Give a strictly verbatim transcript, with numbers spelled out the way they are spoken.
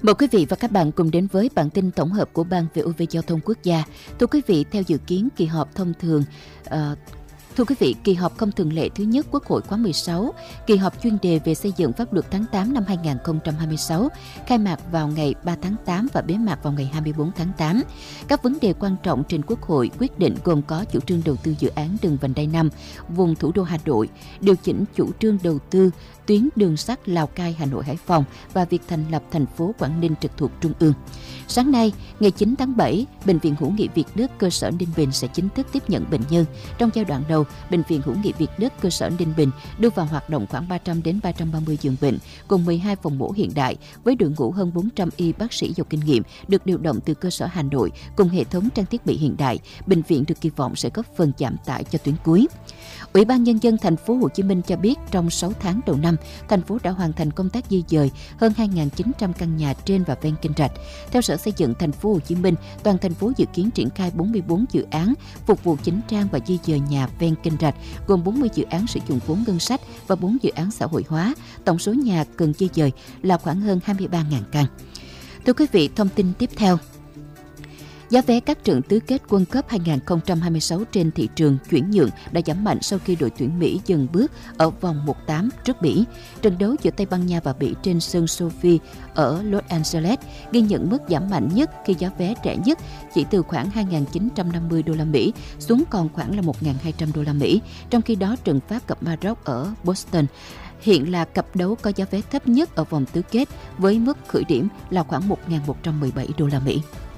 Mời quý vị và các bạn cùng đến với bản tin tổng hợp của Ban vê o vê Giao thông Quốc gia. Thưa quý vị, theo dự kiến kỳ họp thông thường uh, Thưa quý vị, kỳ họp không thường lệ thứ nhất Quốc hội khóa mười sáu, kỳ họp chuyên đề về xây dựng pháp luật tháng tám năm hai nghìn không trăm hai mươi sáu, khai mạc vào ngày ba tháng tám và bế mạc vào ngày hai mươi bốn tháng tám. Các vấn đề quan trọng trên Quốc hội quyết định gồm có chủ trương đầu tư dự án đường vành đai năm, vùng thủ đô Hà Nội, điều chỉnh chủ trương đầu tư tuyến đường sắt Lào Cai, Hà Nội, Hải Phòng và việc thành lập thành phố Quảng Ninh trực thuộc Trung ương. Sáng nay, ngày chín tháng bảy, Bệnh viện Hữu nghị Việt Đức cơ sở Ninh Bình sẽ chính thức tiếp nhận bệnh nhân. Trong giai đoạn đầu, Bệnh viện Hữu nghị Việt Đức cơ sở Ninh Bình đưa vào hoạt động khoảng ba trăm đến ba trăm ba mươi giường bệnh, cùng mười hai phòng mổ hiện đại với đội ngũ hơn bốn trăm y bác sĩ giàu kinh nghiệm được điều động từ cơ sở Hà Nội cùng hệ thống trang thiết bị hiện đại. Bệnh viện được kỳ vọng sẽ góp phần giảm tải cho tuyến cuối. Ủy ban Nhân dân thành phố Hồ Chí Minh cho biết trong sáu tháng đầu năm, thành phố đã hoàn thành công tác di dời hơn hai nghìn chín trăm căn nhà trên và ven kênh rạch. Theo Sở Xây dựng thành phố Hồ Chí Minh, toàn thành phố dự kiến triển khai bốn mươi bốn dự án phục vụ chỉnh trang và di dời nhà ven kênh rạch, gồm bốn mươi dự án sử dụng vốn ngân sách và bốn dự án xã hội hóa. Tổng số nhà cần di dời là khoảng hơn hai mươi ba nghìn căn. Thưa quý vị, thông tin tiếp theo. Giá vé các trận tứ kết World Cup hai nghìn không trăm hai mươi sáu trên thị trường chuyển nhượng đã giảm mạnh sau khi đội tuyển Mỹ dừng bước ở vòng một tám trước Bỉ. Trận đấu giữa Tây Ban Nha và Bỉ trên sân Sophie ở Los Angeles ghi nhận mức giảm mạnh nhất khi giá vé rẻ nhất chỉ từ khoảng hai nghìn chín trăm năm mươi đô la Mỹ xuống còn khoảng là một nghìn hai trăm đô la Mỹ. Trong khi đó, trận Pháp gặp Maroc ở Boston hiện là cặp đấu có giá vé thấp nhất ở vòng tứ kết với mức khởi điểm là khoảng một nghìn một trăm mười bảy đô la Mỹ.